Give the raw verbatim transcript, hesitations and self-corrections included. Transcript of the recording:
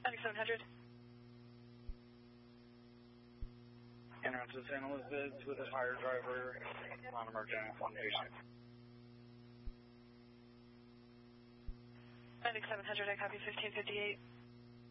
ninety-seven hundred. En route to Saint Elizabeth with a fire driver on emergent patient. ninety-seven hundred, I copy fifteen fifty-eight.